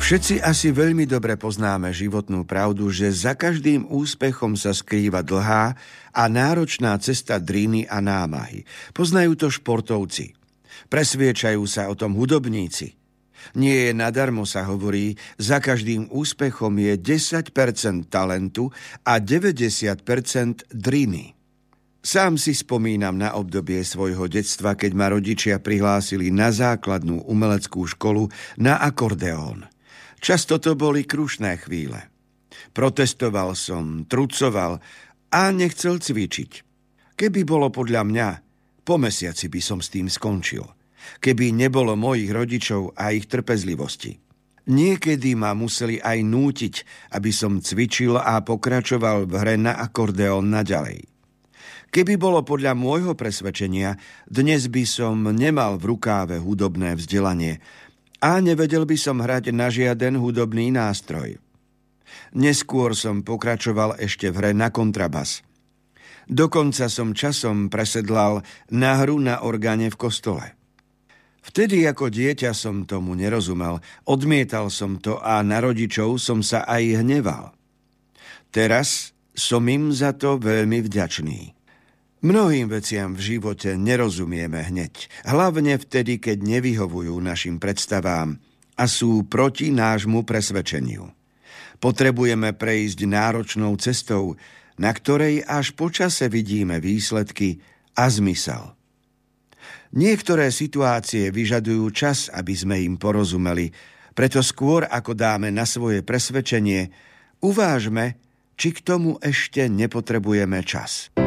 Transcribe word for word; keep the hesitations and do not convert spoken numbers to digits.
Všetci asi veľmi dobre poznáme životnú pravdu, že za každým úspechom sa skrýva dlhá a náročná cesta dríny a námahy. Poznajú to športovci. Presviečajú sa o tom hudobníci. Nie je nadarmo, sa hovorí, za každým úspechom je desať percent talentu a deväťdesiat percent driny. Sám si spomínam na obdobie svojho detstva, keď ma rodičia prihlásili na základnú umeleckú školu na akordeón. Často to boli krušné chvíle. Protestoval som, trucoval a nechcel cvičiť. Keby bolo podľa mňa, po mesiaci by som s tým skončil. Keby nebolo mojich rodičov a ich trpezlivosti. Niekedy ma museli aj nútiť, aby som cvičil a pokračoval v hre na akordeón naďalej. Keby bolo podľa môjho presvedčenia, dnes by som nemal v rukáve hudobné vzdelanie a nevedel by som hrať na žiaden hudobný nástroj. Neskôr som pokračoval ešte v hre na kontrabas. Dokonca som časom presedlal na hru na orgáne v kostole. Vtedy ako dieťa som tomu nerozumel, odmietal som to a na rodičov som sa aj hneval. Teraz som im za to veľmi vďačný. Mnohým veciam v živote nerozumieme hneď, hlavne vtedy, keď nevyhovujú našim predstavám a sú proti nášmu presvedčeniu. Potrebujeme prejsť náročnou cestou, na ktorej až po čase vidíme výsledky a zmysel. Niektoré situácie vyžadujú čas, aby sme im porozumeli, preto skôr ako dáme na svoje presvedčenie, uvážme, či k tomu ešte nepotrebujeme čas.